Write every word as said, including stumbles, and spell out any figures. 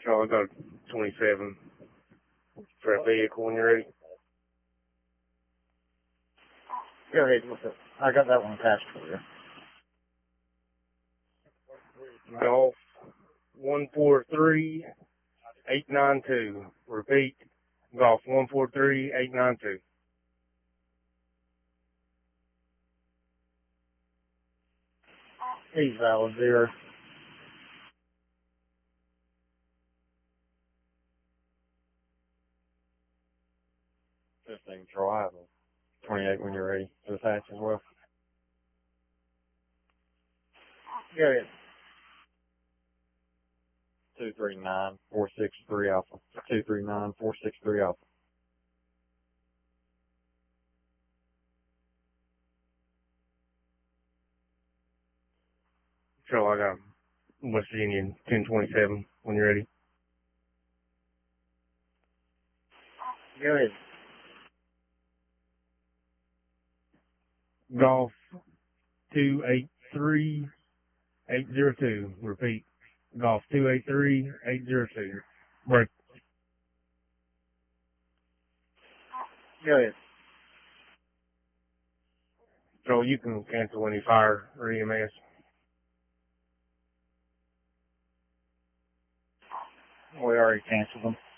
Charlie, I got twenty-seven for a vehicle when you're ready. Go ahead with it. I got that one passed for you. Golf one four three eight nine two. Repeat. Golf one four three eight nine two. He's valid there. fifteen Charlie, I have a twenty-eight when you're ready for the patch as well. Go ahead. two three nine four six three Alpha. two three nine four six three Alpha. Charlie, I got West Virginia ten twenty-seven when you're ready. Go ahead. Golf two eight three eight zero two. Repeat. Golf two eight three eight zero two. Break. Go ahead. So you can cancel any fire or E M S. We already canceled them.